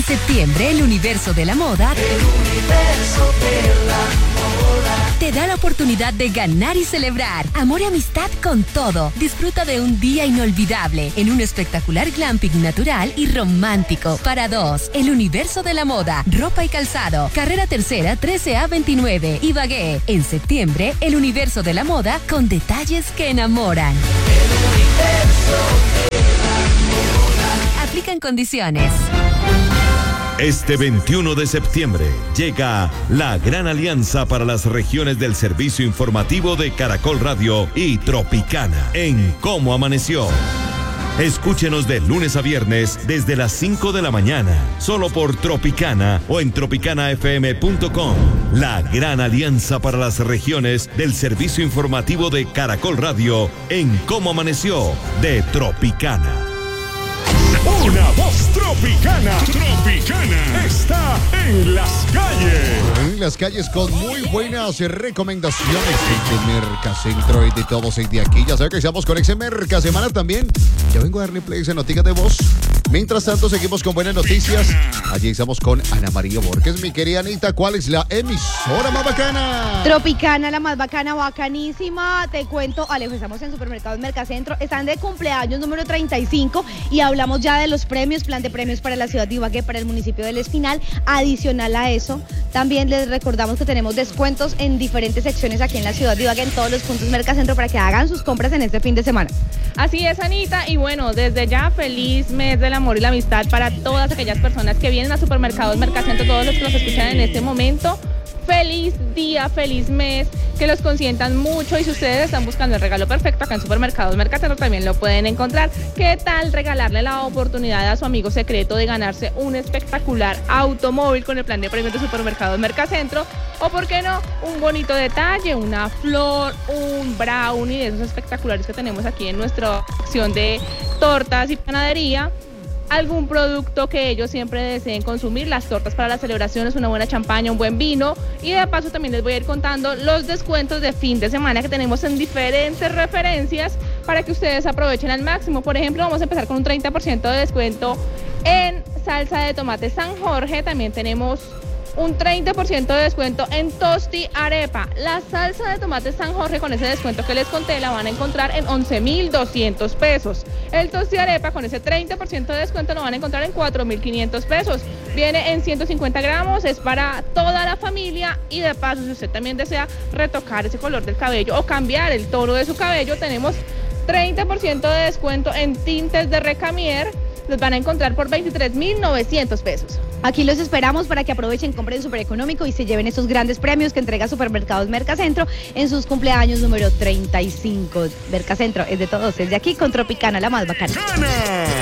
septiembre, el universo de la moda te da la oportunidad de ganar y celebrar amor y amistad con todo. Disfruta de un día inolvidable en un espectacular glamping natural y romántico. Para dos, el universo de la moda, ropa y calzado. Carrera Tercera 13A29, Ibagué. En septiembre, el universo de la moda con detalles que enamoran. Aplican condiciones. Este 21 de septiembre llega la gran alianza para las regiones del servicio informativo de Caracol Radio y Tropicana en Cómo Amaneció. Escúchenos de lunes a viernes desde las 5 de la mañana, solo por Tropicana o en tropicanafm.com. La gran alianza para las regiones del servicio informativo de Caracol Radio en Cómo Amaneció de Tropicana. Una voz tropicana. Tropicana está en las calles. En las calles con muy buenas recomendaciones de Mercacentro y de todos de aquí. Ya saben que estamos con Merca Semana también. Ya vengo a darle play a noticias de voz. Mientras tanto, seguimos con buenas noticias. Allí estamos con Ana María Borges. Mi querida Anita, ¿cuál es la emisora más bacana? Tropicana, la más bacana, bacanísima. Te cuento, Alejo, estamos en Supermercados Mercacentro. Están de cumpleaños número 35 y hablamos ya de los premios, plan de premios para la ciudad de Ibagué, para el municipio del Espinal. Adicional a eso, también les recordamos que tenemos descuentos en diferentes secciones aquí en la ciudad de Ibagué, en todos los puntos Mercacentro, para que hagan sus compras en este fin de semana. Así es, Anita, y bueno, desde ya feliz mes del amor y la amistad para todas aquellas personas que vienen a Supermercados Mercacentro, todos los que nos escuchan en este momento. Feliz día, feliz mes, que los consientan mucho, y si ustedes están buscando el regalo perfecto acá en Supermercados Mercacentro también lo pueden encontrar. ¿Qué tal regalarle la oportunidad a su amigo secreto de ganarse un espectacular automóvil con el plan de premios de Supermercados Mercacentro? O por qué no, un bonito detalle, una flor, un brownie de esos espectaculares que tenemos aquí en nuestra sección de tortas y panadería. Algún producto que ellos siempre deseen consumir, las tortas para las celebraciones, una buena champaña, un buen vino, y de paso también les voy a ir contando los descuentos de fin de semana que tenemos en diferentes referencias para que ustedes aprovechen al máximo. Por ejemplo, vamos a empezar con un 30% de descuento en salsa de tomate San Jorge. También tenemos un 30% de descuento en Tosti Arepa. La salsa de tomate San Jorge, con ese descuento que les conté, la van a encontrar en 11,200 pesos. El Tosti Arepa, con ese 30% de descuento, lo van a encontrar en 4,500 pesos. Viene en 150 gramos, es para toda la familia, y de paso, si usted también desea retocar ese color del cabello o cambiar el tono de su cabello, tenemos 30% de descuento en tintes de Recamier. Los van a encontrar por 23,900 pesos. Aquí los esperamos para que aprovechen, compren súper económico y se lleven esos grandes premios que entrega Supermercados Mercacentro en sus cumpleaños número 35. Mercacentro es de todos, es de aquí con Tropicana, la más bacana.